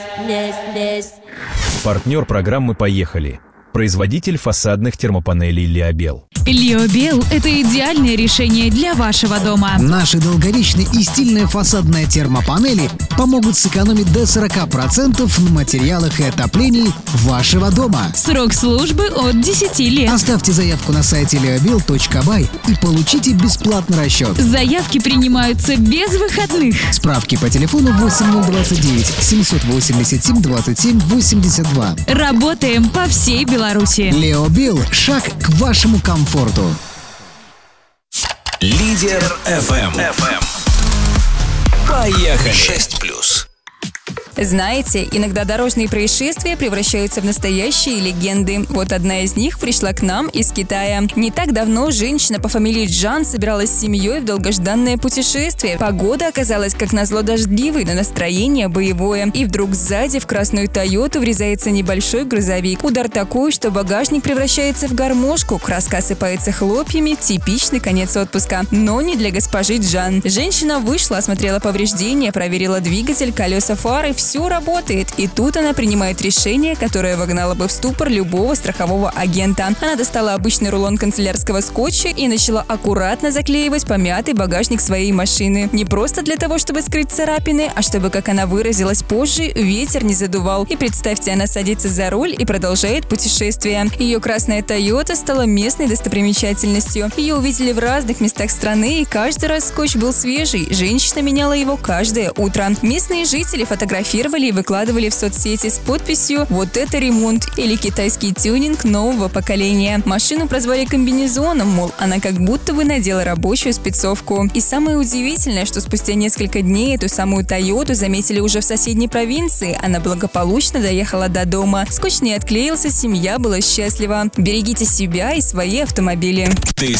Партнер программы «Поехали». Производитель фасадных термопанелей «Лиобел». Лиобел – это идеальное решение для вашего дома. Наши долговечные и стильные фасадные термопанели помогут сэкономить до 40% на материалах и отоплении вашего дома. Срок службы от 10 лет. Оставьте заявку на сайте liobel.by и получите бесплатный расчет. Заявки принимаются без выходных. Справки по телефону 8029 787 27 82. Работаем по всей Беларуси. Лиобел – шаг к вашему комфорту. Лидер FM. Поехали. 6+. Знаете, иногда дорожные происшествия превращаются в настоящие легенды. Вот одна из них пришла к нам из Китая. Не так давно женщина по фамилии Джан собиралась с семьей в долгожданное путешествие. Погода оказалась как назло дождливой, но настроение боевое. И вдруг сзади в красную Тойоту врезается небольшой грузовик. Удар такой, что багажник превращается в гармошку, краска осыпается хлопьями. Типичный конец отпуска. Но не для госпожи Джан. Женщина вышла, осмотрела повреждения, проверила двигатель, колеса, фары. Все работает. И тут она принимает решение, которое вогнало бы в ступор любого страхового агента. Она достала обычный рулон канцелярского скотча и начала аккуратно заклеивать помятый багажник своей машины. Не просто для того, чтобы скрыть царапины, а чтобы, как она выразилась позже, ветер не задувал. И представьте, она садится за руль и продолжает путешествие. Ее красная Тойота стала местной достопримечательностью. Ее увидели в разных местах страны, и каждый раз скотч был свежий. Женщина меняла его каждое утро. Местные жители фотографировали и выкладывали в соцсети с подписью «Вот это ремонт» или «Китайский тюнинг нового поколения». Машину прозвали комбинезоном, мол, она как будто бы надела рабочую спецовку. И самое удивительное, что спустя несколько дней эту самую Тойоту заметили уже в соседней провинции. Она благополучно доехала до дома. Скотч не отклеился, семья была счастлива. Берегите себя и свои автомобили. Ты